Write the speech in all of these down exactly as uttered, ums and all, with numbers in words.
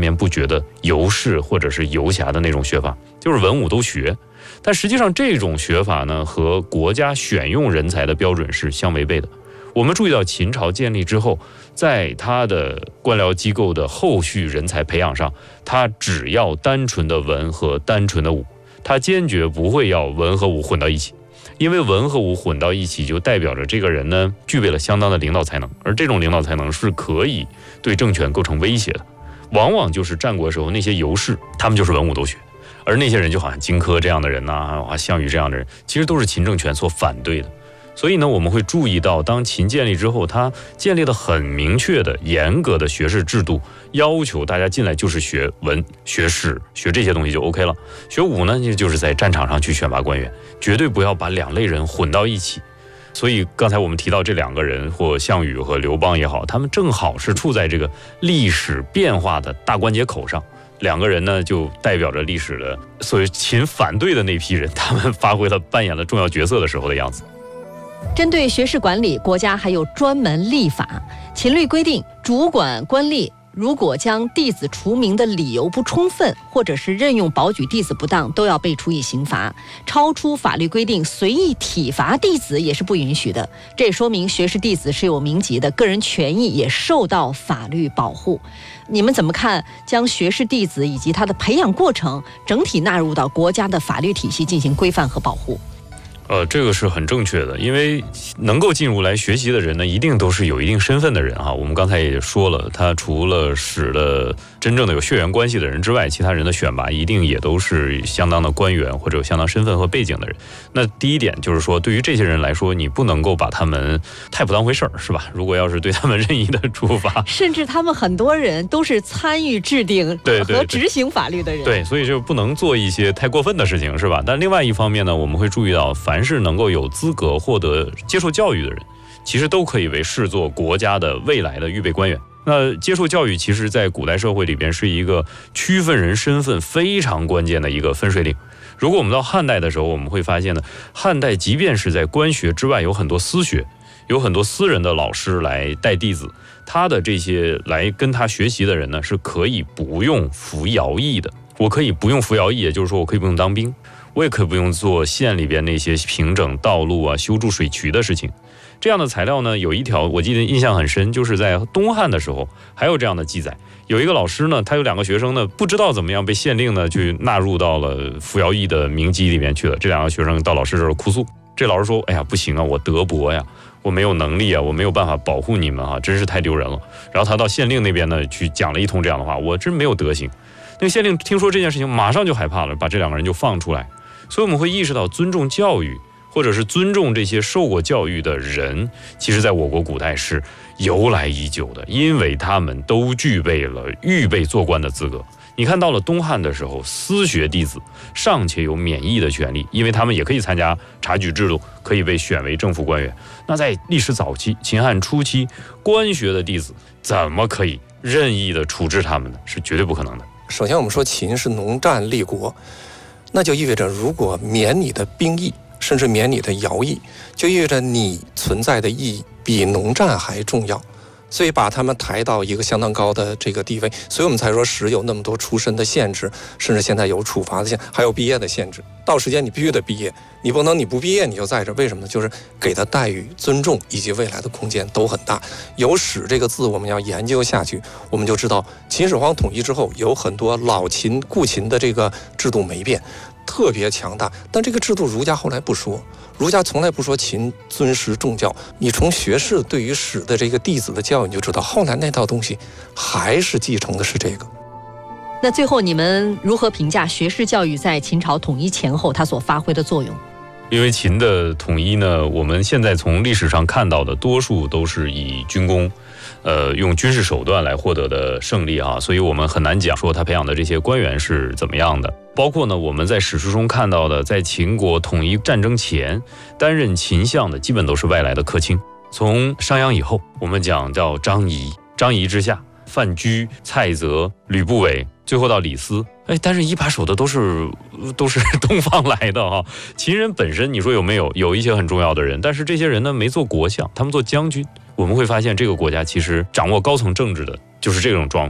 绵不绝的游士或者是游侠的那种学法，就是文武都学。但实际上这种学法呢，和国家选用人才的标准是相违背的。我们注意到秦朝建立之后，在他的官僚机构的后续人才培养上，他只要单纯的文和单纯的武，他坚决不会要文和武混到一起。因为文和武混到一起，就代表着这个人呢具备了相当的领导才能，而这种领导才能是可以对政权构成威胁的。往往就是战国时候那些游士，他们就是文武都学，而那些人就好像荆轲这样的人呐、啊，项羽这样的人，其实都是秦政权所反对的。所以呢，我们会注意到，当秦建立之后，他建立了很明确的、严格的学士制度，要求大家进来就是学文、学史、学这些东西就 OK 了。学武呢，就是在战场上去选拔官员，绝对不要把两类人混到一起。所以刚才我们提到这两个人，或项羽和刘邦也好，他们正好是处在这个历史变化的大关节口上。两个人呢，就代表着历史的所谓秦反对的那批人，他们发挥了扮演了重要角色的时候的样子。 针对学士管理，国家还有专门立法。秦律规定，主管官吏如果将弟子除名的理由不充分，或者是任用保举弟子不当，都要被处以刑罚。超出法律规定随意体罚弟子也是不允许的。这也说明学士弟子是有名籍的，个人权益也受到法律保护。你们怎么看将学士弟子以及他的培养过程整体纳入到国家的法律体系进行规范和保护？ 呃，这个是很正确的，因为能够进入来学习的人呢，一定都是有一定身份的人哈。我们刚才也说了，他除了使的真正的有血缘关系的人之外，其他人的选拔一定也都是相当的官员或者有相当身份和背景的人。那第一点就是说，对于这些人来说，你不能够把他们太不当回事儿，是吧？如果要是对他们任意的处罚， 甚至他们很多人都是参与制定和执行法律的人， 对对对，对，所以就不能做一些太过分的事情，是吧？但另外一方面呢，我们会注意到，凡是能够有资格获得接受教育的人，其实都可以为视作国家的未来的预备官员。那接受教育其实在古代社会里边是一个区分人身份非常关键的一个分水岭。如果我们到汉代的时候，我们会发现呢，汉代即便是在官学之外有很多私学，有很多私人的老师来带弟子，他的这些来跟他学习的人呢，是可以不用服徭役的。我可以不用服徭役，也就是说我可以不用当兵，我也可以不用做县里边那些平整道路啊、修筑水渠的事情。这样的材料呢，有一条我记得印象很深，就是在东汉的时候还有这样的记载。有一个老师呢，他有两个学生呢，不知道怎么样被县令呢去纳入到了服徭役的名籍里面去了。这两个学生到老师这儿哭诉，这老师说：“哎呀，不行啊，我德薄呀，我没有能力啊，我没有办法保护你们啊，真是太丢人了。”然后他到县令那边呢去讲了一通这样的话，我真没有德行。那个县令听说这件事情，马上就害怕了，把这两个人就放出来。所以我们会意识到，尊重教育，或者是尊重这些受过教育的人，其实在我国古代是由来已久的，因为他们都具备了预备做官的资格。你看到了东汉的时候，私学弟子尚且有免役的权利，因为他们也可以参加察举制度，可以被选为政府官员。那在历史早期，秦汉初期，官学的弟子怎么可以任意的处置他们呢？是绝对不可能的。 首先我们说秦是农战立国，那就意味着如果免你的兵役，甚至免你的徭役，就意味着你存在的意义比农战还重要，所以把他们抬到一个相当高的这个地位，所以我们才说史有那么多出身的限制，甚至现在有处罚的限制，还有毕业的限制。到时间你必须得毕业，你不能你不毕业你就在这，为什么呢？就是给的待遇、尊重以及未来的空间都很大。有史这个字我们要研究下去，我们就知道秦始皇统一之后，有很多老秦、故秦的这个制度没变，特别强大，但这个制度儒家后来不说，儒家从来不说秦尊师重教。你从学士对于史的这个弟子的教育，你就知道后来那套东西还是继承的是这个。 那最后你们如何评价学士教育在秦朝统一前后它所发挥的作用？ 因为秦的统一呢，我们现在从历史上看到的多数都是以军功呃，用军事手段来获得的胜利啊，所以我们很难讲说他培养的这些官员是怎么样的。包括呢，我们在史书中看到的，在秦国统一战争前担任秦相的，基本都是外来的客卿。从商鞅以后，我们讲叫张仪，张仪之下，范雎、蔡泽、吕不韦，最后到李斯。哎，担任一把手的都是都是东方来的哈。秦人本身，你说有没有？有一些很重要的人，但是这些人呢，没做国相，他们做将军。我们会发现，这个国家其实掌握高层政治的就是这种状况。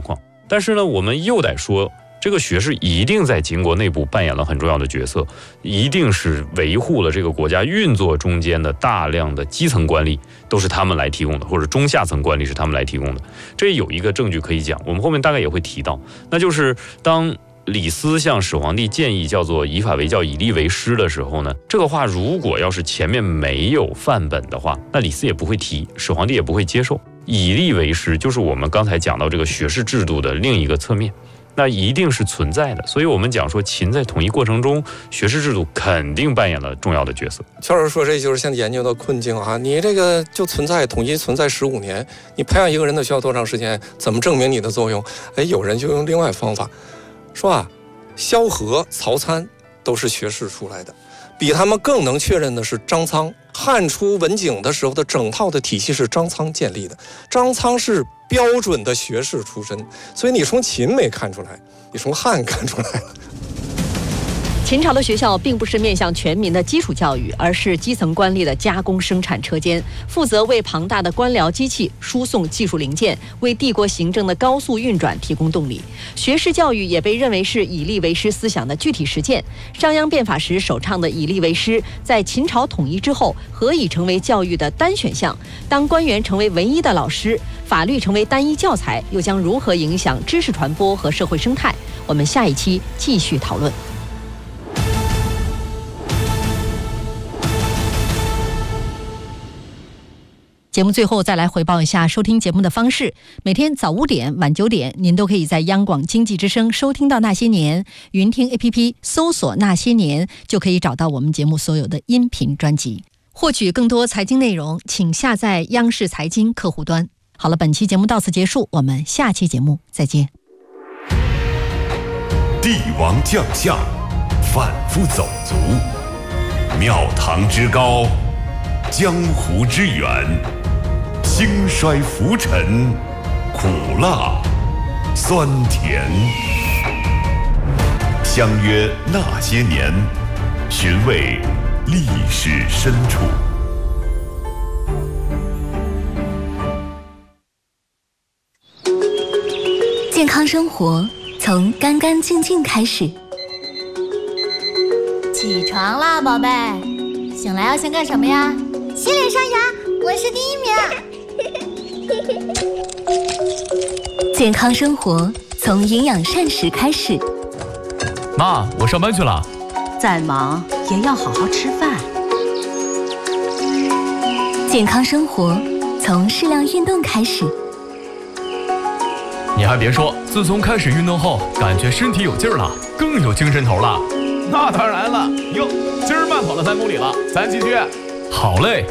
但是呢，我们又得说，这个学士一定在秦国内部扮演了很重要的角色，一定是维护了这个国家运作中间的大量的基层官吏都是他们来提供的，或者中下层官吏是他们来提供的。这有一个证据可以讲，我们后面大概也会提到，那就是当李斯向始皇帝建议叫做以法为教，以吏为师的时候呢，这个话如果要是前面没有范本的话，那李斯也不会提，始皇帝也不会接受。以吏为师就是我们刚才讲到这个学士制度的另一个侧面，那一定是存在的。所以我们讲说秦在统一过程中，学士制度肯定扮演了重要的角色。 邱老师说，这就是现在研究的困境啊！你这个就存在统一存在十五年，你培养一个人的需要多长时间？怎么证明你的作用？哎，有人就用另外方法说啊，萧何、曹参都是学士出来的，比他们更能确认的是张苍。汉初文景的时候的整套的体系是张苍建立的，张苍是标准的学士出身，所以你从秦没看出来，你从汉看出来了。 秦朝的学校并不是面向全民的基础教育，而是基层官吏的加工生产车间，负责为庞大的官僚机器输送技术零件，为帝国行政的高速运转提供动力。学士教育也被认为是以吏为师思想的具体实践。商鞅变法时首倡的以吏为师，在秦朝统一之后，何以成为教育的单选项？当官员成为唯一的老师，法律成为单一教材，又将如何影响知识传播和社会生态？我们下一期继续讨论。节目最后再来回报一下收听节目的方式。每天早五点、晚九点，您都可以在央广经济之声收听到《那些年》，云听 A P P 搜索《那些年》就可以找到我们节目所有的音频专辑。获取更多财经内容，请下载央视财经客户端。好了，本期节目到此结束，我们下期节目再见。 帝王将相，反复走卒，庙堂之高，江湖之远，兴衰浮沉，苦辣酸甜。相约那些年，寻味历史深处。 健康生活从干干净净开始。 起床啦，宝贝！醒来要先干什么呀？ 洗脸刷牙，我是第一名。健康生活从营养膳食开始。 妈，我上班去了。 再忙也要好好吃饭。 健康生活从适量运动开始。 你还别说，自从开始运动后，感觉身体有劲儿了，更有精神头了。 那当然了，哟，今儿慢跑了三公里了，咱继续。 好嘞。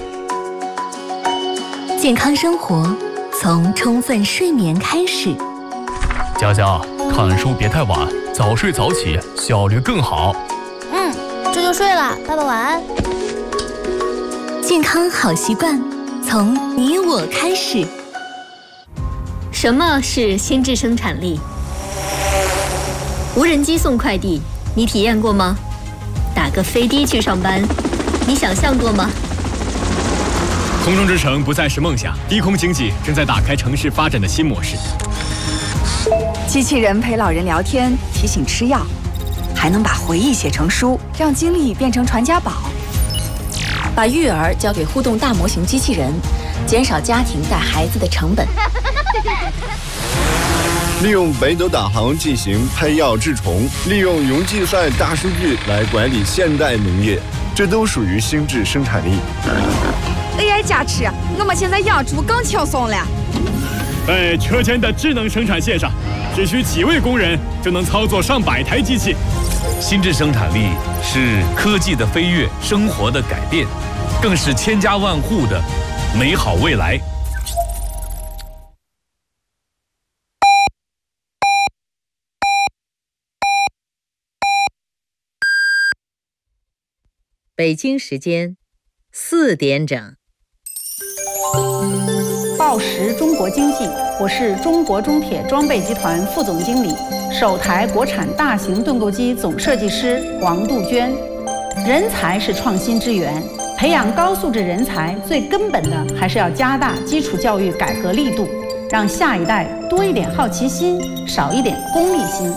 健康生活从充分睡眠开始。 佳佳，看书别太晚，早睡早起，效率更好。 嗯，这就睡了，爸爸晚安。 健康好习惯从你我开始。 什么是心智生产力？无人机送快递，你体验过吗？打个飞的去上班，你想象过吗？ 空中之城不再是梦想，低空经济正在打开城市发展的新模式。 机器人陪老人聊天，提醒吃药，还能把回忆写成书，让经历变成传家宝。 把育儿交给互动大模型机器人，减少家庭带孩子的成本。 利用北斗导航进行配药治虫，利用云计算大数据来管理现代农业，这都属于心智生产力。 A I 加持，我们现在养猪更轻松了。 在车间的智能生产线上，只需几位工人就能操作上百台机器。 心智生产力是科技的飞跃，生活的改变，更是千家万户的美好未来。 北京时间四点整。 报时中国经济，我是中国中铁装备集团副总经理、首台国产大型盾构机总设计师王杜鹃。人才是创新之源，培养高素质人才最根本的还是要加大基础教育改革力度， 让下一代多一点好奇心，少一点功利心。